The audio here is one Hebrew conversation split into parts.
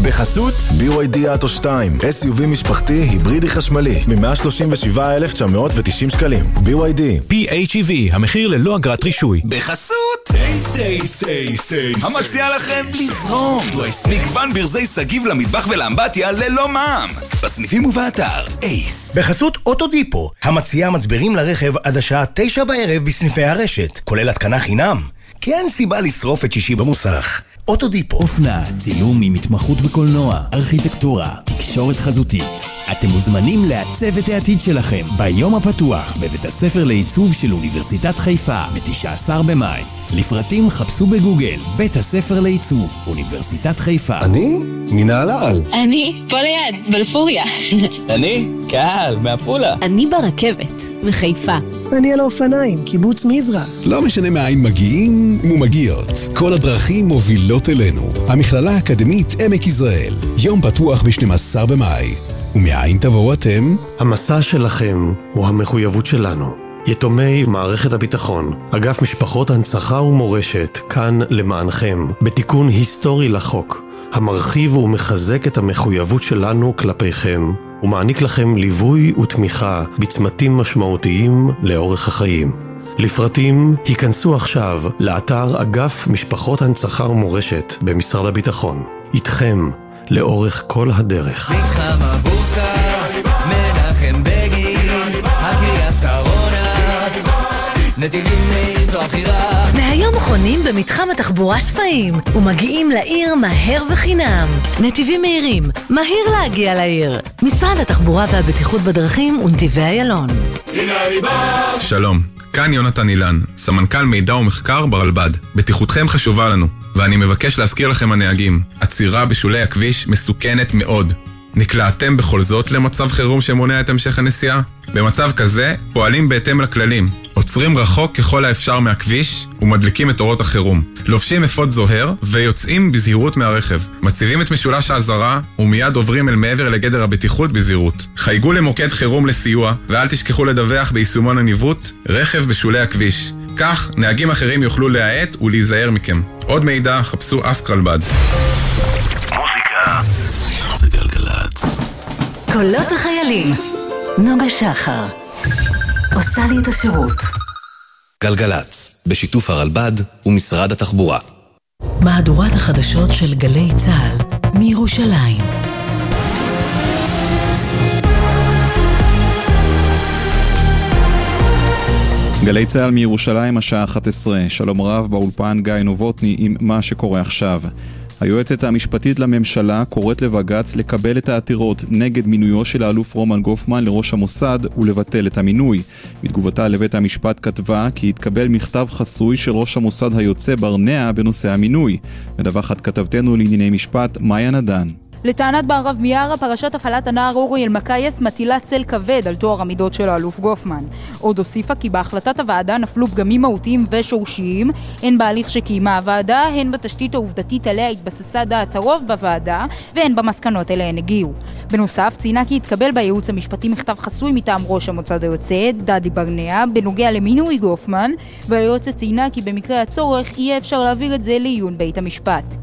בחסות BYD Atto 2, SUV משפחתי היברידי חשמלי, מ-137,990 שקלים. BYD PHEV, המחיר ללא אגרת רישוי. בחסות המציע לכם לזרום מגוון ברזי סגיב למטבח ולאמבטיה ללא מע"מ בסניפים ובאתר אייס. בחסות אוטודיפו, המציע מצברים לרכב עד השעה 9 בערב בסניפי הרשת, כולל התקנה חינם, כי אין סיבה לשרוף את שישי במוסך. אוטודיפו. אופנה, צילום עם התמחות בקולנוע, ארכיטקטורה, תקשורת חזותית. אתם מוזמנים לעצב את העתיד שלכם ביום הפתוח בבית הספר לעיצוב של אוניברסיטת חיפה ב-19 במאי. לפרטים חפשו בגוגל בית הספר לעיצוב אוניברסיטת חיפה. אני מנהלל. אני פה ליד בלפוריה. אני קהל מעפולה. אני ברכבת מחיפה. אני על האופניים קיבוץ מזרע. לא משנה מאין מגיעים ומגיעות, כל הדרכים מובילות אלינו. המכללה האקדמית עמק יזרעאל, יום פתוח ב-12 במאי. ומאין תבואו אתם? המסע שלכם הוא המחויבות שלנו. יתומי מערכת הביטחון, אגף משפחות הנצחה ומורשת, כאן למענכם, בתיקון היסטורי לחוק, המרחיב ומחזק את המחויבות שלנו כלפיכם, ומעניק לכם ליווי ותמיכה בצמתים משמעותיים לאורך החיים. לפרטים היכנסו עכשיו לאתר אגף משפחות הנצחה ומורשת במשרד הביטחון. איתכם לאורך כל הדרך. מתחם הבורסה, מנחם בגין, הקריה שרונה, נתיבים זו הבחירה. מהיום חונים במתחם התחבורה שפיים ומגיעים לעיר מהר וחינם. נתיבים מהירים, מהיר להגיע לעיר. משרד התחבורה והבטיחות בדרכים ונתיבי איילון. שלום, כאן יונתן אילן, סמנכ"ל מידע ומחקר ברלב"ד. בטיחותכם חשובה לנו, ואני מבקש להזכיר לכם הנהגים, עצירה בשולי הכביש מסוכנת מאוד. נקלעתם בכל זאת למצב חירום שמונע את המשך הנסיעה? במצב כזה פועלים בהתאם לכללים, עוצרים רחוק ככל האפשר מהכביש ומדליקים את אורות החירום, לובשים אפוד זוהר ויוצאים בזהירות מהרכב, מציבים את משולש האזהרה ומיד עוברים אל מעבר לגדר הבטיחות בזהירות. חייגו למוקד חירום לסיוע ואל תשכחו לדווח ביישומון הניווט רכב בשולי הכביש, כך נהגים אחרים יוכלו להאט ולהיזהר מכם. עוד מידע חפשו אסק רלב"ד. קולות החיילים, נוגה שחר עושה לי את השירות. גלגלץ, בשיתוף הרלב"ד ומשרד התחבורה. מהדורת החדשות של גלי צהל מירושלים. גלי צהל מירושלים, השעה 11. שלום רב, באולפן גיא נובוטני עם מה שקורה עכשיו. היועצת המשפטית לממשלה קוראת לבג"ץ לקבל את העתירות נגד מינויו של האלוף רומן גופמן לראש המוסד ולבטל את המינוי. בתגובתה לבית המשפט כתבה כי התקבל מכתב חסוי של ראש המוסד היוצא ברנע בנושא המינוי. מדווחת כתבתנו לענייני משפט מאיה נדן. לטענת בערב מיארה, פרשת הפעלת הנער אורי אלמקייס מטילה צל כבד על תואר המידות של האלוף גופמן. עוד הוסיפה כי בהחלטת הוועדה נפלו פגמים מהותיים ושורשיים, הן בהליך שקיימה הוועדה, הן בתשתית העובדתית עליה התבססה דעת הרוב בוועדה, והן במסקנות אליהן הגיעו. בנוסף, ציינה כי התקבל בייעוץ המשפטי מכתב חסוי מטעם ראש המוסד היוצא, דדי ברנע, בנוגע למינוי גופמן, והיועצת ציינה כי במקרה הצורך יהיה אפשר להעביר את זה לעיון בית המשפט.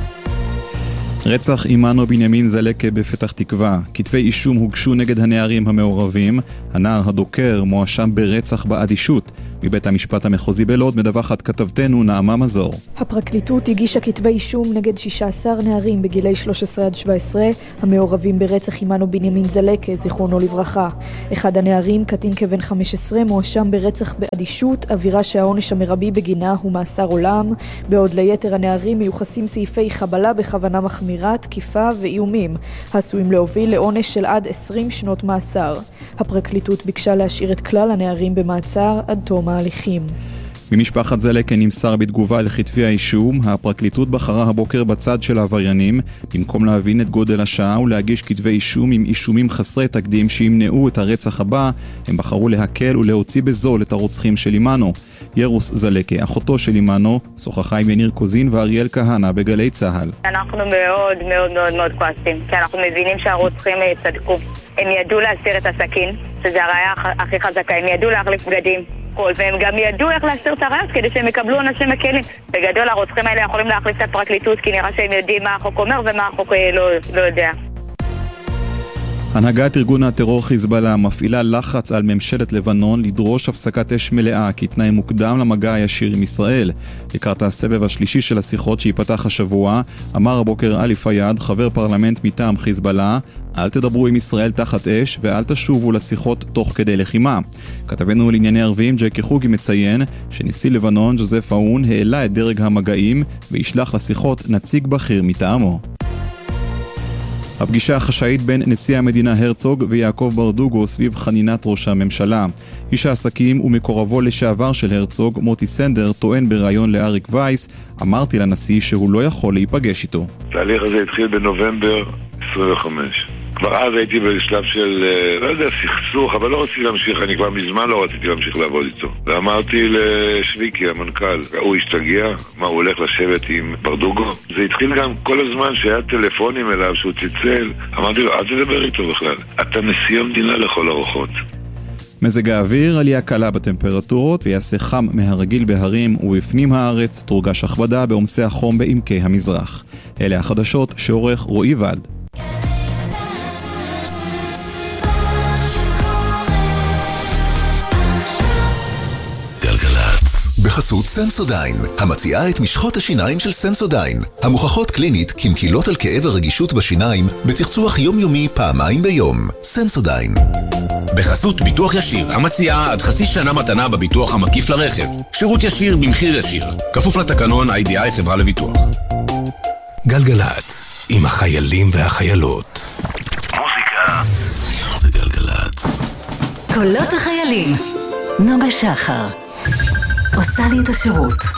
רצח אימנו בנימין זלקה בפתח תקווה. כתבי אישום הוגשו נגד הנערים המעורבים. הנער הדוקר מואשם ברצח באדישות. מבית המשפט המחוזי בלוד מדווחת כתבתנו נעמה מזור. הפרקליטות הגישה כתבי אישום נגד 16 נערים בגילי 13 עד 17 המעורבים ברצח אימנו בנימין זלקה, זיכרונו לברכה. אחד הנערים, קטין כבן 15, מואשם ברצח באדישות, עבירה שהעונש המרבי בגינה הוא מאסר עולם, בעוד ליתר הנערים מיוחסים סעיפי חבלה בכוונה מחמירה, תקיפה ואיומים, העשויים להוביל לעונש של עד 20 שנות מאסר. הפרקליטות ביקשה להשאיר את כלל הנערים במעצר עד תום ההליכים. ממשפחת זלקה נמסר בתגובה לכתבי האישום, הפרקליטות בחרה הבוקר בצד של העבריינים, במקום להבין את גודל השעה ולהגיש כתבי אישום עם אישומים חסרי תקדים שימנעו את הרצח הבא, הם בחרו להקל ולהוציא בזול את הרוצחים של אימנו. ירוס זלקה, אחותו של אימנו, שוחחה עם יניר קוזין ואריאל כהנא בגלי צהל. אנחנו מאוד מאוד מאוד מאוד כועסים, כי אנחנו מבינים שהרוצחים צדקו. הם ידעו להסיר את הסכין, שזה הראיה הכי חזקה, הם ידעו להחליף בגדים. הכל, והם גם ידעו איך להסתיר את הראיות כדי שהם יקבלו אנשים מקלים. בגדול הרוצחים האלה יכולים להחליף את הפרקליטות, כי נראה שהם יודעים מה החוק אומר ומה החוק לא יודע. הנהגת ארגון הטרור חיזבאללה מפעילה לחץ על ממשלת לבנון לדרוש הפסקת אש מלאה כתנאי מוקדם למגע הישיר עם ישראל. לקראת הסבב השלישי של השיחות שיפתח השבוע, אמר הבוקר עלי פיאד, חבר פרלמנט מטעם חיזבאללה, אל תדברו עם ישראל תחת אש ואל תשובו לשיחות תוך כדי לחימה. כתבנו לענייני ערבים ג'קי חוגי מציין שנשיא לבנון ג'וזף אאון העלה את דרג המגעים וישלח לשיחות נציג בכיר מטעמו. הפגישה החשאית בין נשיא המדינה הרצוג ויעקב ברדוגו סביב חנינת ראש הממשלה. איש העסקים ומקורבו לשעבר של הרצוג, מוטי סנדר, טוען בראיון לאריק וייס, אמרתי לנשיא שהוא לא יכול להיפגש איתו. התהליך הזה התחיל בנובמבר 25. כבר אז הייתי בשלב של, לא יודע, סכסוך, אבל לא רציתי להמשיך, אני כבר מזמן לא רציתי להמשיך לעבוד איתו. ואמרתי לשוויקי, המנכ"ל, הוא השתגע, מה, הוא הולך לשבת עם ברדוגו? זה התחיל גם כל הזמן שהיה טלפונים אליו, שהוא ציצל. אמרתי לו, אל תדבר איתו בכלל. אתה נשיא המדינה לכל הרוחות. מזג האוויר, עלייה קלה בטמפרטורות ויעשה חם מהרגיל בהרים ובפנים הארץ, תורגש הכבדה בעומסי החום בעמקי המזרח. אלה החדשות שעורך רועי ולד. בחסות סנסודיין, המציעה את משחות השיניים של סנסודיין, המוכחות קלינית כמקילות על כאב הרגישות בשיניים, בצחצוח יומיומי פעמיים ביום. סנסודיין. בחסות ביטוח ישיר, המציעה עד חצי שנה מתנה בביטוח המקיף לרכב. שירות ישיר במחיר ישיר. כפוף לתקנון IDI חברה לביטוח. גלגלץ, עם החיילים והחיילות. מוזיקה זה גלגלץ. קולות החיילים. נוגה שחר עושה לי את השירות.